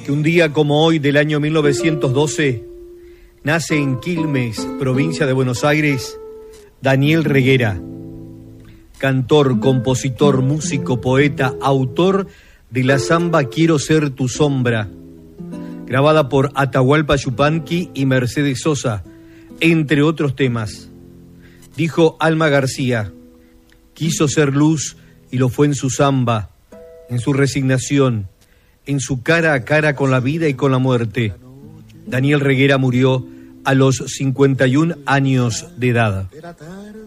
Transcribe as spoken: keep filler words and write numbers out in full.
que un día como hoy del año mil novecientos doce nace en Quilmes, provincia de Buenos Aires, Daniel Reguera, cantor, compositor, músico, poeta, autor de la samba Quiero ser tu sombra, grabada por Atahualpa Yupanqui y Mercedes Sosa, entre otros temas. Dijo Alma García, quiso ser luz y lo fue en su samba, en su resignación, en su cara a cara con la vida y con la muerte. Daniel Reguera murió a los cincuenta y un años de edad.